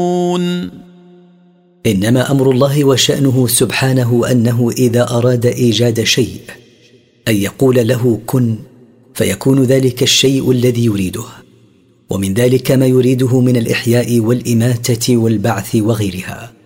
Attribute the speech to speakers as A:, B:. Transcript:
A: إنما أمر الله وشأنه سبحانه أنه إذا أراد إيجاد شيء أن يقول له كن فيكون ذلك الشيء الذي يريده، ومن ذلك ما يريده من الإحياء والإماتة والبعث وغيرها.